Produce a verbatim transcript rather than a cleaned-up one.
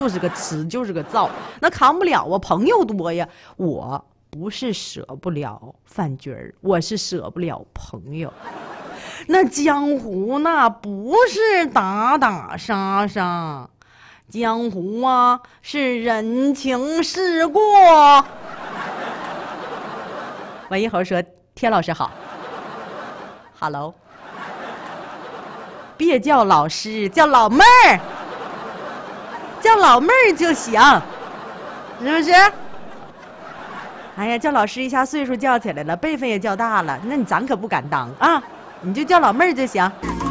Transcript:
就是个吃，就是个造，那扛不了啊，朋友多呀。我不是舍不了饭局儿，我是舍不了朋友。那江湖那不是打打杀杀，江湖啊是人情世故。王一猴说：“天老师好。” Hello， 别叫老师，叫老妹儿。叫老妹儿就行，是不是？哎呀，叫老师一下岁数叫起来了，辈分也叫大了，那你咱可不敢当啊！你就叫老妹儿就行。